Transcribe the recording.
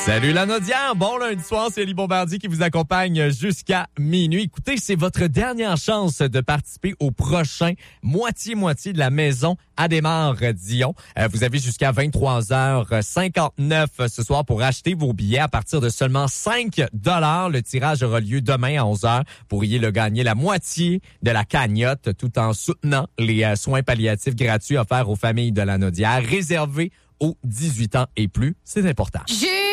Salut la Naudière, bon lundi soir, c'est Elie Bombardier qui vous accompagne jusqu'à minuit. Écoutez, c'est votre dernière chance de participer au prochain moitié-moitié de la maison Adhémar-Dion. Vous avez jusqu'à 23h59 ce soir pour acheter vos billets à partir de seulement 5 $. Le tirage aura lieu demain à 11h. Vous pourriez le gagner la moitié de la cagnotte tout en soutenant les soins palliatifs gratuits offerts aux familles de la Naudière, réservés aux 18 ans et plus. C'est important.